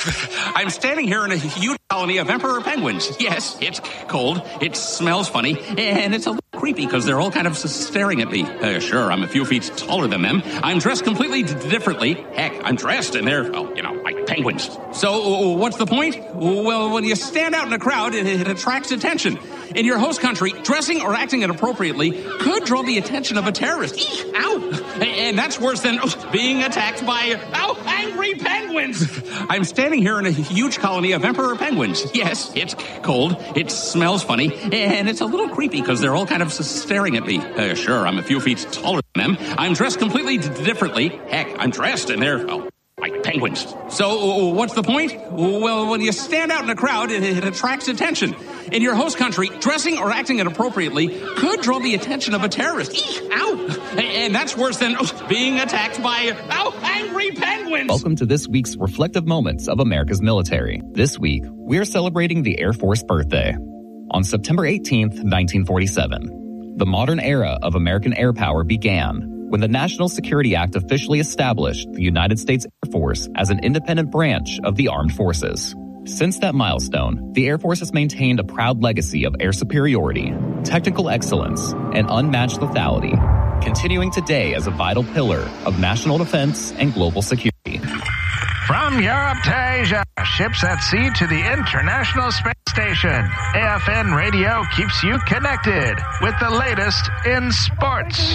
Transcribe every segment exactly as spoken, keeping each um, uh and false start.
I'm standing here in a huge colony of emperor penguins. Yes, it's cold, it smells funny, and it's a little creepy because they're all kind of staring at me. Uh, sure, I'm a few feet taller than them. I'm dressed completely d- differently. Heck, I'm dressed and they're, well, you know, like penguins. So what's the point? Well, when you stand out in a crowd, it, it attracts attention. In your host country, dressing or acting inappropriately could draw the attention of a terrorist. Eek, ow! And that's worse than oh, being attacked by, ow, angry penguins. I'm standing here in a huge colony of emperor penguins. Yes, it's cold, it smells funny, and it's a little creepy because they're all kind of staring at me. Uh, sure, I'm a few feet taller than them. I'm dressed completely d- differently. Heck, I'm dressed and they're, well, like penguins. So what's the point? Well, when you stand out in a crowd, it, it attracts attention. In your host country, dressing or acting inappropriately could draw the attention of a terrorist. Eek, ow! And that's worse than oh, being attacked by, ow, angry penguins. Welcome to this week's Reflective Moments of America's Military. This week, we're celebrating the Air Force birthday. On September eighteenth, nineteen forty-seven, the modern era of American air power began when the National Security Act officially established the United States Air Force as an independent branch of the armed forces. Since that milestone, the Air Force has maintained a proud legacy of air superiority, technical excellence, and unmatched lethality, continuing today as a vital pillar of national defense and global security. From Europe to Asia, ships at sea to the International Space Station, A F N Radio keeps you connected with the latest in sports,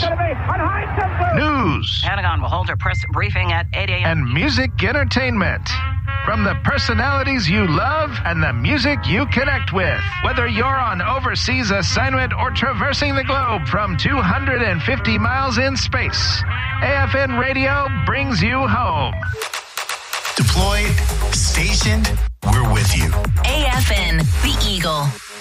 news, Pentagon will hold a press briefing at eight a.m. and music entertainment. From the personalities you love and the music you connect with. Whether you're on overseas assignment or traversing the globe from two hundred fifty miles in space, A F N Radio brings you home. Deployed, stationed, we're with you. A F N, the Eagle.